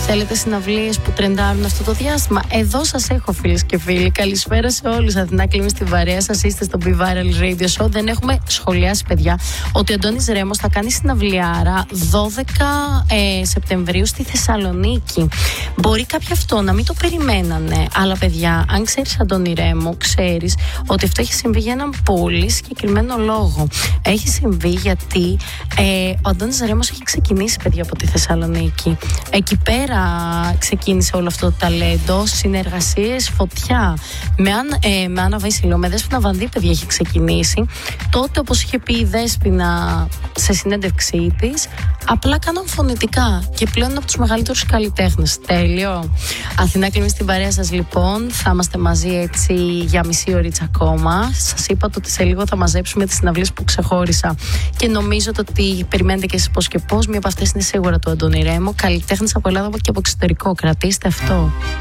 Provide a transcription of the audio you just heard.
Θέλετε συναυλίες που τρεντάρουν αυτό το διάστημα? Εδώ σας έχω, φίλες και φίλοι. Καλησπέρα σε όλους. Αθηνά Κλίμη στην παρέα σας. Είστε στο Be Viral Radio Show. Δεν έχουμε σχολιάσει, παιδιά, ότι ο Αντώνης Ρέμος θα κάνει συναυλιάρα 12 Σεπτεμβρίου στη Θεσσαλονίκη. Μπορεί κάποιοι αυτό να μην το περιμένανε, αλλά παιδιά, αν ξέρεις Αντώνη Ρέμο, ξέρεις ότι αυτό έχει συμβεί για έναν πολύ συγκεκριμένο λόγο. Έχει συμβεί γιατί ο Αντώνης Ρέμος έχει ξεκινήσει, παιδιά, από τη Θεσσαλονίκη. Εκεί πέρα ξεκίνησε όλο αυτό το ταλέντο, συνεργασίες, φωτιά. Με Άννα Βασιλό, με Δέσποινα Βανδύ, παιδιά, έχει ξεκινήσει. Τότε, όπως είχε πει η Δέσποινα σε συνέντευξή της, απλά κάναν φωνητικά και πλέον είναι από τους μεγαλύτερους καλλιτέχνες. Τέλειο. Αθηνά Κλίμη στην παρέα σας, λοιπόν. Θα είμαστε μαζί έτσι για μισή ωρίτσα ακόμα. Σας είπα ότι σε λίγο θα μαζέψουμε τις συναυλίες που ξεχώρισα και νομίζω ότι περιμένετε και εσείς πώς και πώς. Μία από αυτές είναι σίγουρα του Αντώνη Ρέμο. Καλλιτέχνης από Ελλάδα και από εξωτερικό. Κρατήστε αυτό.